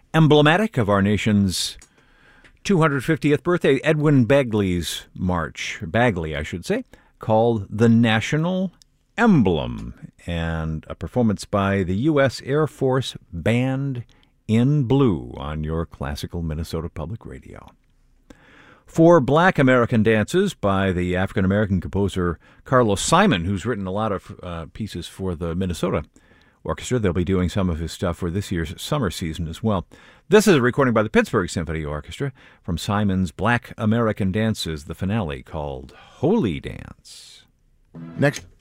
emblematic of our nation's 250th birthday, Edwin Bagley's march, Bagley, I should say, called The National Emblem, and a performance by the U.S. Air Force Band in Blue on your classical Minnesota Public Radio. Four Black American Dances by the African-American composer Carlos Simon, who's written a lot of pieces for the Minnesota Orchestra. They'll be doing some of his stuff for this year's summer season as well. This is a recording by the Pittsburgh Symphony Orchestra from Simon's Black American Dances, the finale called Holy Dance. Next.